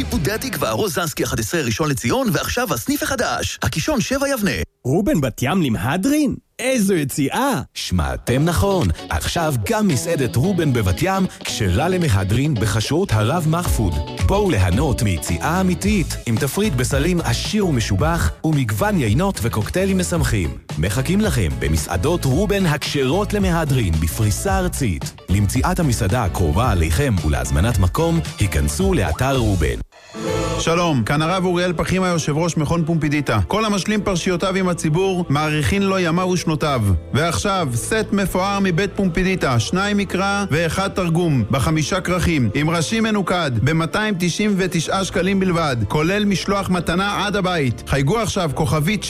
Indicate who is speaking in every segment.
Speaker 1: פודה תקווה, רוזנסקי 11 ראשון לציון, ועכשיו הסניף החדש, הקישון 7 יבנה.
Speaker 2: רובן בת ים למהדרין? איזו יציאה!
Speaker 3: שמעתם נכון, עכשיו גם מסעדת רובן בבת ים כשרה למהדרין בחשרות הרב מחפוד. בואו ליהנות מיציאה אמיתית עם תפריט בסלים עשיר ומשובח ומגוון יינות וקוקטיילים משמחים. מחכים לכם במסעדות רובן הכשרות למהדרין בפריסה ארצית. למציאת המסעדה הקרובה עליכם ולהזמנת מקום, היכנסו לאתר רובן.
Speaker 4: שלום, כאן הרב אוריאל פחימה, יושב ראש מכון פומפידיטה. כל המשלים פרשיותיו עם הציבור, מעריכין לו ימיו ושנותיו. ועכשיו, סט מפואר מבית פומפידיטה, 2 מקרא ו1 תרגום, ב5 כרכים, עם ראשי מנוקד, ב299 שקלים בלבד, כולל משלוח מתנה עד הבית. חייגו עכשיו, כוכבית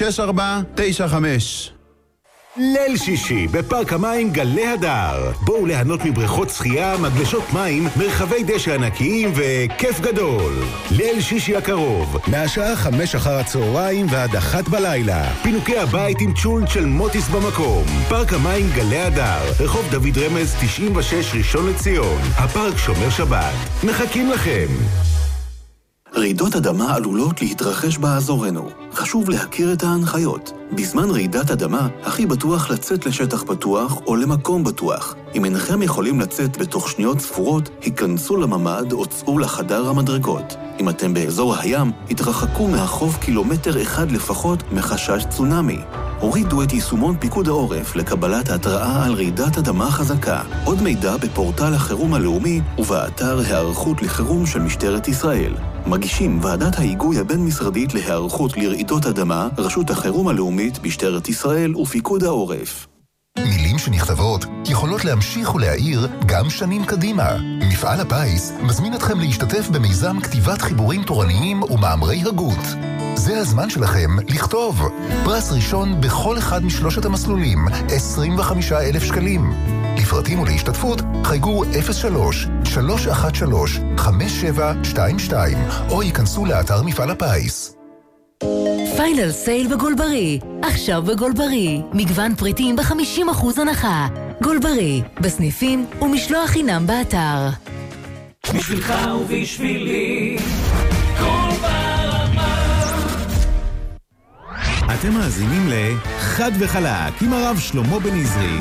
Speaker 4: 6495.
Speaker 5: ליל שישי בפארק המים גלי הדר. בואו ליהנות מבריכות שחייה, מגלשות מים, מרחבי דשא ענקיים וכיף גדול. ליל שישי הקרוב, מהשעה 5 אחר הצהריים ועד 1 בלילה. פינוקי הבית עם צ'ולנט של מוטיס במקום. פארק המים גלי הדר, רחוב דוד רמז 96 ראשון לציון. הפארק שומר שבת. מחכים לכם.
Speaker 1: רעידות אדמה עלולות להתרחש באזורנו. חשוב להכיר את ההנחיות. בזמן רעידת אדמה, הכי בטוח לצאת לשטח פתוח או למקום בטוח. אם אינכם יכולים לצאת בתוך שניות ספורות, היכנסו לממ"ד או צאו לחדר המדרגות. אם אתם באזור הים, התרחקו מהחוף 1 קילומטר לפחות מחשש צונאמי. הורידו את יישומון פיקוד העורף לקבלת ההתראה על רעידת אדמה חזקה. עוד מידע בפורטל החירום הלאומי ובאתר הערכות לחירום של משטרת ישראל. מגישים ועדת ההיגוי הבין-משרדית להיערכות לרעידות אדמה, רשות החירום הלאומית, משטרת ישראל ופיקוד העורף.
Speaker 6: מילים שנכתבות יכולות להמשיך ולהאיר גם שנים קדימה. מפעל הפיס מזמין אתכם להשתתף במיזם כתיבת חיבורים תורניים ומאמרי הגות. זה הזמן שלכם לכתוב. פרס ראשון בכל אחד משלושת המסלולים, 25,000 שקלים. לפרטים ולהשתתפות חייגו 03-313-5722 או ייכנסו לאתר מפעל הפיס.
Speaker 7: פיינל סייל בגולברי. עכשיו בגולברי. מגוון פריטים ב50% הנחה. גולברי. בסניפים ומשלוח חינם באתר.
Speaker 8: בשבילך ובשבילי. כל ברמה.
Speaker 2: אתם מאזינים לחד וחלק עם הרב שלמה בן עזרי.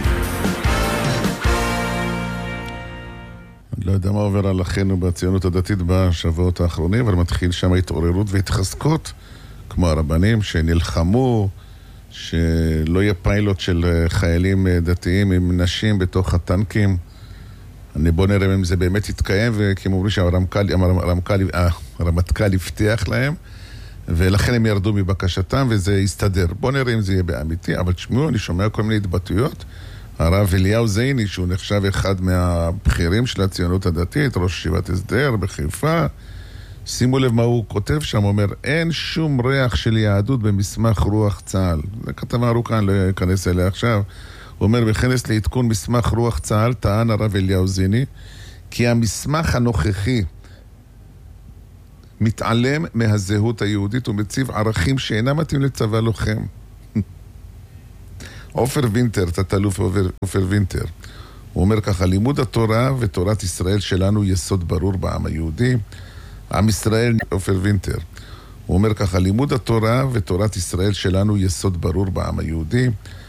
Speaker 9: אני לא יודע מה עובר על אחינו בציונות הדתית בשבועות האחרונים, אבל מתחיל שם התעוררות והתחזקות, כמו הרבנים שנלחמו, שלא יהיה פיילוט של חיילים דתיים עם נשים בתוך הטנקים. בוא נראה אם זה באמת יתקיים, וכי הם אומרים שהרמטכ"ל הבטיח להם, ולכן הם ירדו מבקשתם וזה יסתדר. בוא נראה אם זה יהיה באמיתי, אבל תשמעו, אני שומע כל מיני התבטאויות. הרב אליהו זייני, שהוא נחשב אחד מהבכירים של הציונות הדתית, ראש ישיבת הסדר בחיפה, שימו לב מה הוא כותב שם, הוא אומר, אין שום ריח של יהדות במסמך רוח צה"ל. זה כתבה ארוכה, אני לא אכנס אליה עכשיו. הוא אומר, בכנס לעדכון מסמך רוח צה"ל, טען הרב אליהו זייני, כי המסמך הנוכחי מתעלם מהזהות היהודית ומציב ערכים שאינם מתאים לצבא לוחם. עופר וינטר, תת-אלוף עופר וינטר, הוא אומר ככה, לימוד התורה ותורת ישראל שלנו יסוד ברור בעם היהודי. עם ישראל, עופר וינטר, הוא אומר ככה, לימוד התורה ותורת ישראל שלנו יסוד ברור בעם היהודי.